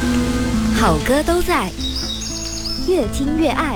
好歌都在，越听越爱。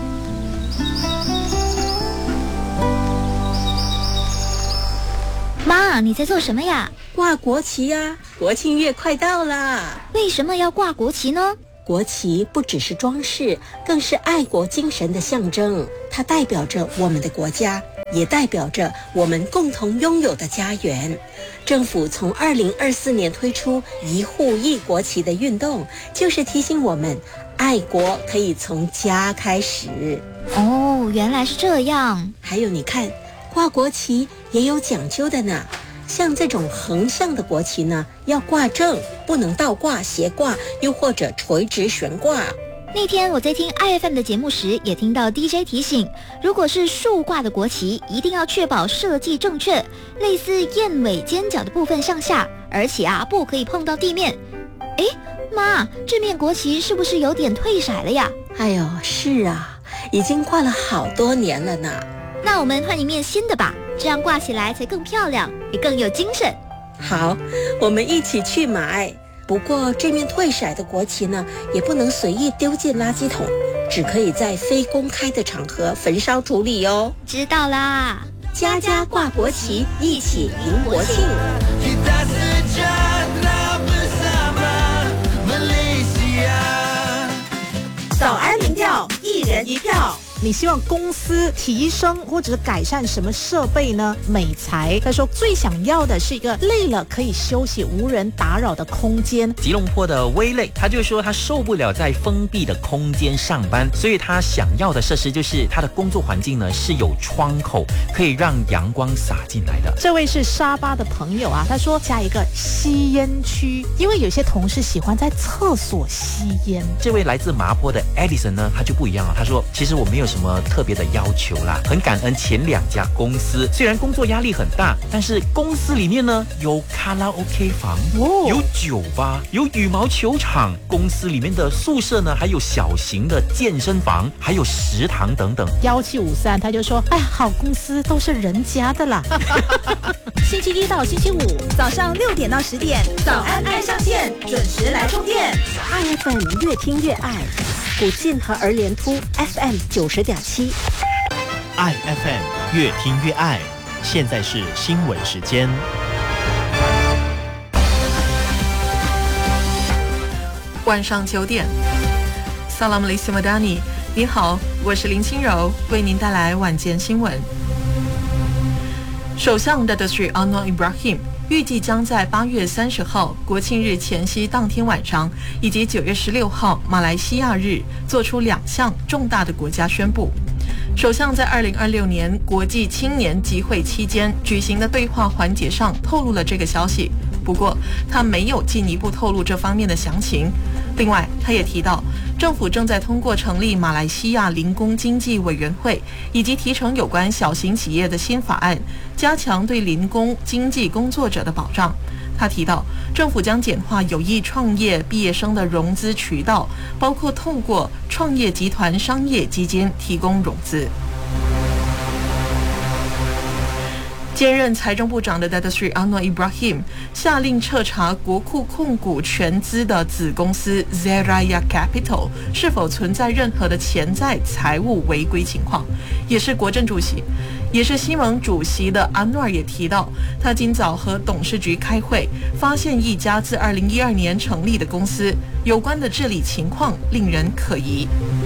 妈，你在做什么呀？ 挂国旗呀，国庆月快到啦！ 为什么要挂国旗呢？ 国旗不只是装饰，更是爱国精神的象征。它代表着我们的国家，也代表着我们共同拥有的家园。政府从2024年推出一户一国旗的运动，就是提醒我们，爱国可以从家开始。 哦，原来是这样。 还有你看，挂国旗也有讲究的呢。像这种横向的国旗呢，要挂正，不能倒挂、斜挂，又或者垂直悬挂。 那天我在听 IFM 的节目时，也听到 DJ 提醒，如果是竖挂的国旗，一定要确保设计正确，类似燕尾尖角的部分向下，而且不可以碰到地面。诶，妈，这面国旗是不是有点褪色了呀？ 哎呦，是啊，已经挂了好多年了呢。 那我们换一面新的吧，这样挂起来才更漂亮，也更有精神。 好，我们一起去买。不过这面褪色的国旗呢，也不能随意丢进垃圾桶，只可以在非公开的场合焚烧处理哦。 知道啦， 家家挂国旗，一起迎国庆。早安民调，一人一票。 你希望公司提升或者改善什么设备呢？美才他说最想要的是一个累了可以休息、无人打扰的空间。 吉隆坡的威累他就说他受不了在封闭的空间上班，所以他想要的设施就是他的工作环境呢是有窗口，可以让阳光洒进来的。 这位是沙巴的朋友他说加一个吸烟区，因为有些同事喜欢在厕所吸烟。 这位来自麻坡的 Edison 呢，他就不一样了，他说其实我没有什么特别的要求啦，很感恩前2家公司，虽然工作压力很大，但是公司里面呢有卡拉 OK 房，有酒吧，有羽毛球场，公司里面的宿舍呢还有小型的健身房，还有食堂等等。 1753他就说，哎，好公司都是人家的啦。星期一到星期五早上6点到10点，早安爱上线，准时来充电。 IFM 越听越爱，古晋和儿联突 FM 90.7。 IFM 越听越爱，现在是新闻时间。 晚上9点 Salam Malaysia Madani， 你好，我是林清柔，为您带来晚间新闻。首相 Datuk Seri Anwar Ibrahim 预计将在8月30号国庆日前夕当天晚上，以及9月16号马来西亚日做出2项重大的国家宣布。首相在2026年国际青年集会期间举行的对话环节上透露了这个消息，不过他没有进一步透露这方面的详情。另外，他也提到，政府正在通过成立马来西亚零工经济委员会，以及提成有关小型企业的新法案，加强对零工经济工作者的保障。他提到，政府将简化有意创业毕业生的融资渠道，包括透过创业集团商业基金提供融资。兼任财政部长的 Datuk Seri Anwar Ibrahim 下令彻查国库控股全资的子公司 Zeraya Capital 是否存在任何的潜在财务违规情况。也是国政主席，也是西盟主席的 Anwar 也提到，他今早和董事局开会，发现一家自2012年成立的公司有关的治理情况令人可疑。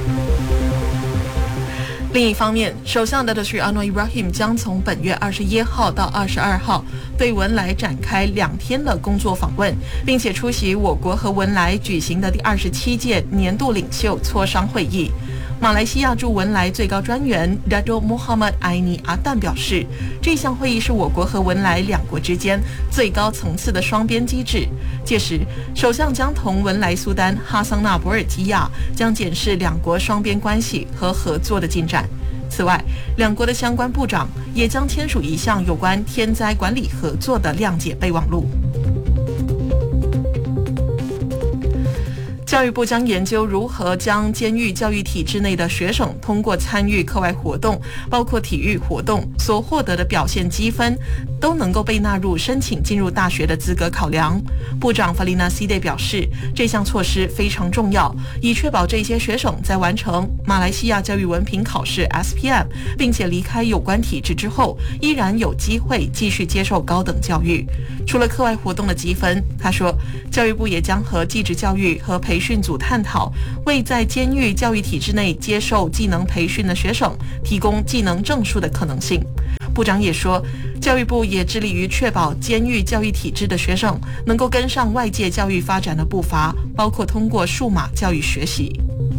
另一方面，首相 Datuk Seri Anwar Ibrahim 将从本月21号到22号对文莱展开2天的工作访问，并且出席我国和文莱举行的第27届年度领袖磋商会议。马来西亚驻文莱最高专员 Dato' Muhammad Aini Adan 表示，这项会议是我国和文莱2国之间最高层次的双边机制。届时，首相将同文莱苏丹哈桑纳博尔基亚将检视2国双边关系和合作的进展。此外，2国的相关部长也将签署一项有关天灾管理合作的谅解备忘录。 教育部将研究如何将监狱教育体制内的学生通过参与课外活动，包括体育活动所获得的表现积分，都能够被纳入申请进入大学的资格考量。部长法丽娜西代表示，这项措施非常重要，以确保这些学生在完成马来西亚教育文凭考试 SPM， 并且离开有关体制之后，依然有机会继续接受高等教育。除了课外活动的积分，他说，教育部也将和技职教育和培训组探讨，为在监狱教育体制内接受技能培训的学生提供技能证书的可能性。部长也说，教育部也致力于确保监狱教育体制的学生能够跟上外界教育发展的步伐，包括通过数码教育学习。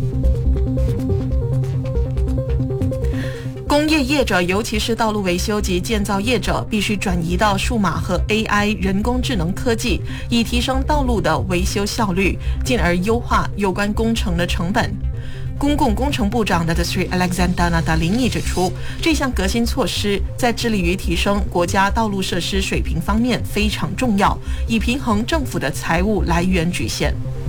工业业者，尤其是道路维修及建造业者，必须转移到数码和 AI 人工智能科技，以提升道路的维修效率，进而优化有关工程的成本。公共工程部长 Datuk Alexander Nadalingi 指出，这项革新措施在致力于提升国家道路设施水平方面非常重要，以平衡政府的财务来源局限。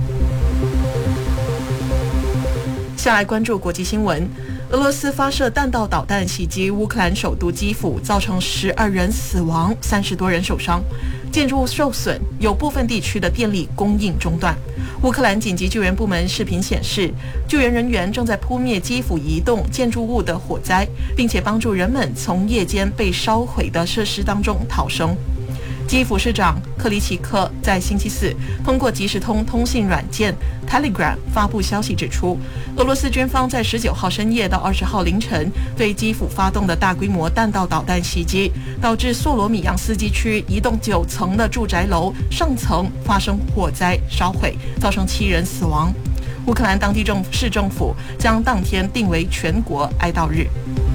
下来关注国际新闻。俄罗斯发射弹道导弹袭击乌克兰首都基辅，造成12人死亡，30多人受伤，建筑物受损，有部分地区的电力供应中断。乌克兰紧急救援部门视频显示，救援人员正在扑灭基辅一栋建筑物的火灾，并且帮助人们从夜间被烧毁的设施当中逃生。基辅市长克里奇克在星期四通过即时通信软件 Telegram 发布消息指出，俄罗斯军方在19号深夜到20号凌晨对基辅发动的大规模弹道导弹袭击，导致索罗米扬斯基区一栋9层的住宅楼上层发生火灾烧毁，造成7人死亡。乌克兰当地市政府将当天定为全国哀悼日。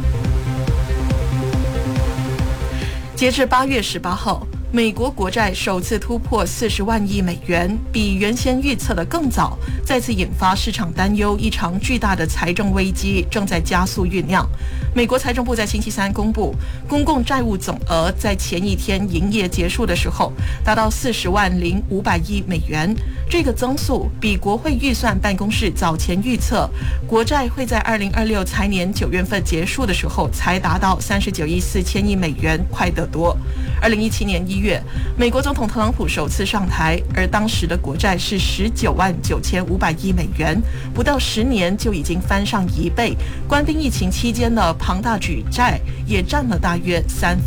截至8月18号，美国国债首次突破40万亿美元，比原先预测的更早，再次引发市场担忧，一场巨大的财政危机正在加速酝酿。美国财政部在星期三公布，公共债务总额在前一天营业结束的时候达到40万500亿美元，这个增速比国会预算办公室早前预测国债会在2026财年9月份结束的时候才达到39亿4千亿美元快得多。2017年1月，美国总统特朗普首次上台，而当时的国债是19万9500亿美元，不到10年就已经翻上1倍。官兵疫情期间的庞大举债也占了大约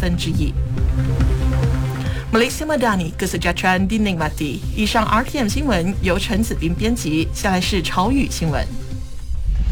1/3。Malaysia Madani Kesejahteraan Dinikmati。以上 RTM 新闻由陈子斌编辑，下来是潮语新闻。